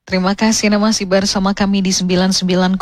Terima kasih Anda masih bersama kami di 99,2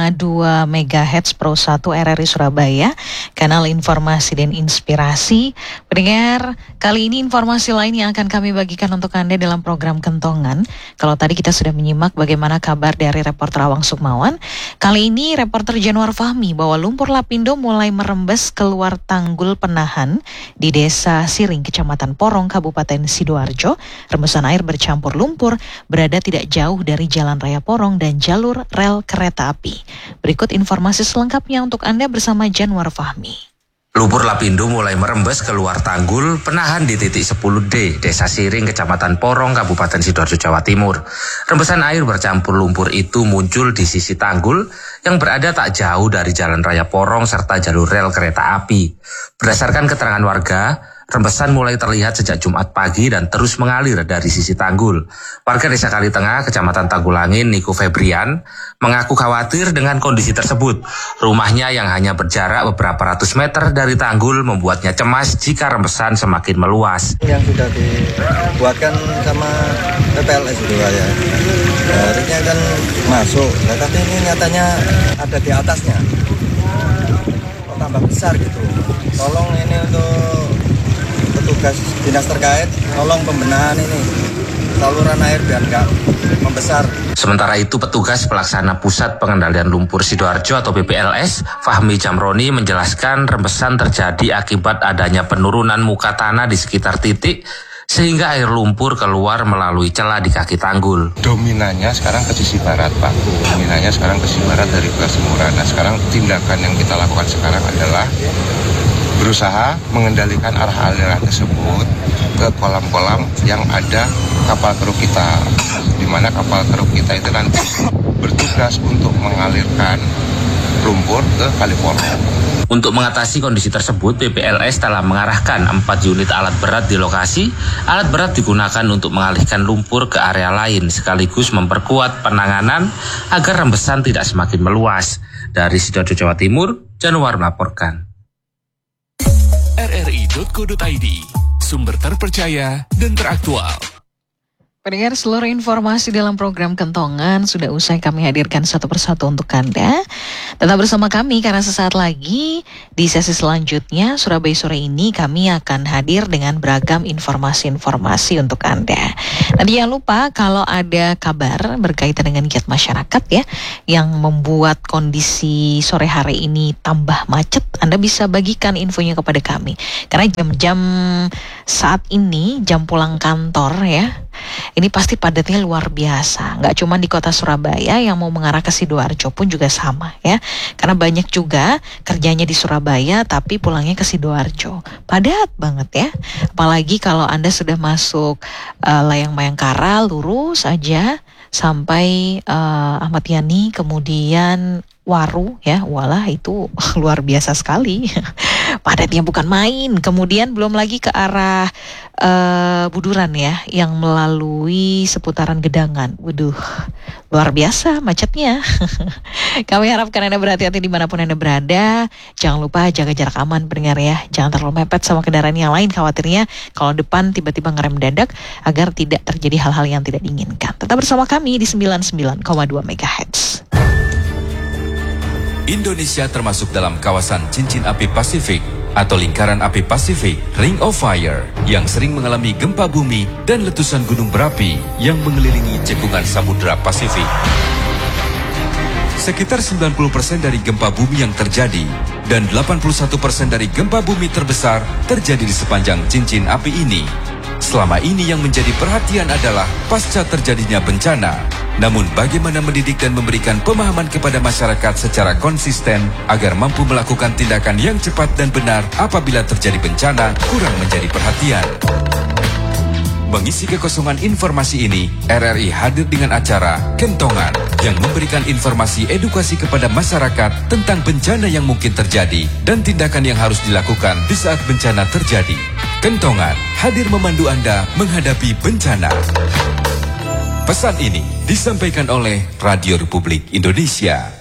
MHz Pro 1 RRI Surabaya, kanal informasi dan inspirasi. Pendengar, kali ini informasi lain yang akan kami bagikan untuk Anda dalam program Kentongan. Kalau tadi kita sudah menyimak bagaimana kabar dari reporter Awang Sukmawan, kali ini reporter Januar Fahmi bahwa lumpur lapindo mulai merembes keluar tanggul penahan di Desa Siring, Kecamatan Porong, Kabupaten Sidoarjo. Rembesan air bercampur lumpur berada tidak jauh dari Jalan Raya Porong dan jalur rel kereta api. Berikut informasi selengkapnya untuk Anda bersama Januar Fahmi. Lumpur lapindo mulai merembes keluar tanggul penahan di titik 10D, Desa Siring, Kecamatan Porong, Kabupaten Sidoarjo, Jawa Timur. Rembesan air bercampur lumpur itu muncul di sisi tanggul yang berada tak jauh dari Jalan Raya Porong serta jalur rel kereta api. Berdasarkan keterangan warga, rembesan mulai terlihat sejak Jumat pagi dan terus mengalir dari sisi tanggul. Warga Desa Kalitengah, Kecamatan Tanggulangin, Niko Febrian, mengaku khawatir dengan kondisi tersebut. Rumahnya yang hanya berjarak beberapa ratus meter dari tanggul membuatnya cemas jika rembesan semakin meluas. Yang sudah dibuatkan sama PPLS itu ya, harusnya kan masuk, nah, tapi ini nyatanya ada di atasnya. Kok tambah besar gitu. Tolong ini untuk petugas dinas terkait, tolong pembenahan ini saluran air biar nggak membesar. Sementara itu, petugas pelaksana Pusat Pengendalian Lumpur Sidoarjo atau PPLS, Fahmi Jamroni, menjelaskan rembesan terjadi akibat adanya penurunan muka tanah di sekitar titik sehingga air lumpur keluar melalui celah di kaki tanggul. Dominannya sekarang ke sisi barat, Pak. Dominannya sekarang ke sisi barat dari Semuran. Nah, sekarang tindakan yang kita lakukan sekarang adalah berusaha mengendalikan arah aliran tersebut ke kolam-kolam yang ada kapal kru kita, di mana kapal kru kita itu nanti bertugas untuk mengalirkan lumpur ke Kali Porong. Untuk mengatasi kondisi tersebut, PPLS telah mengarahkan 4 unit alat berat di lokasi. Alat berat digunakan untuk mengalihkan lumpur ke area lain, sekaligus memperkuat penanganan agar rembesan tidak semakin meluas. Dari Sidoarjo, Jawa Timur, Januar melaporkan. RRI.co.id, sumber terpercaya dan teraktual. Pendengar, seluruh informasi dalam program Kentongan sudah usai kami hadirkan satu persatu untuk Anda. Tetap bersama kami karena sesaat lagi di sesi selanjutnya Surabaya Sore ini kami akan hadir dengan beragam informasi-informasi untuk Anda. Nanti jangan lupa kalau ada kabar berkaitan dengan giat masyarakat ya yang membuat kondisi sore hari ini tambah macet, Anda bisa bagikan infonya kepada kami. Karena jam-jam saat ini, jam pulang kantor ya, ini pasti padatnya luar biasa. Nggak cuma di kota Surabaya, yang mau mengarah ke Sidoarjo pun juga sama ya. Karena banyak juga kerjanya di Surabaya tapi pulangnya ke Sidoarjo. Padat banget ya. Apalagi kalau Anda sudah masuk Layang Mayangkara, lurus aja sampai Ahmad Yani, kemudian Waru ya, walah itu luar biasa sekali. Padatnya bukan main. Kemudian belum lagi ke arah Buduran ya, yang melalui seputaran Gedangan. Waduh, luar biasa macetnya. Kami harapkan Anda berhati-hati dimanapun Anda berada. Jangan lupa jaga jarak aman pendengar ya. Jangan terlalu mepet sama kendaraan yang lain, khawatirnya kalau depan tiba-tiba ngerem mendadak agar tidak terjadi hal-hal yang tidak diinginkan. Tetap bersama kami di 99,2 MHz. Indonesia termasuk dalam kawasan cincin api Pasifik atau lingkaran api Pasifik, Ring of Fire, yang sering mengalami gempa bumi dan letusan gunung berapi yang mengelilingi cekungan Samudra Pasifik. Sekitar 90% dari gempa bumi yang terjadi dan 81% dari gempa bumi terbesar terjadi di sepanjang cincin api ini. Selama ini yang menjadi perhatian adalah pasca terjadinya bencana. Namun bagaimana mendidik dan memberikan pemahaman kepada masyarakat secara konsisten agar mampu melakukan tindakan yang cepat dan benar apabila terjadi bencana kurang menjadi perhatian. Mengisi kekosongan informasi ini, RRI hadir dengan acara Kentongan yang memberikan informasi edukasi kepada masyarakat tentang bencana yang mungkin terjadi dan tindakan yang harus dilakukan di saat bencana terjadi. Kentongan hadir memandu Anda menghadapi bencana. Pesan ini disampaikan oleh Radio Republik Indonesia.